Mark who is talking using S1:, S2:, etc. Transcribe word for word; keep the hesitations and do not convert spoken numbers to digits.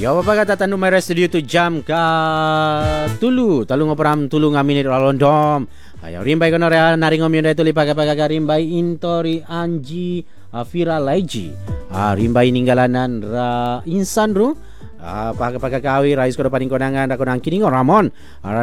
S1: Ya apa kata tandu merah studio tu jam ka tulu talu ngoperam tulu ngaminit rolondom. Ayo rimbai kono rea nari ngomyo itu lipaga-paga rimbai intori anji afira laiji. Ah rimbai ninggalanan ra insan ru. Ah paga-paga kawi rais kono paning konangan ra konang kini Ramon.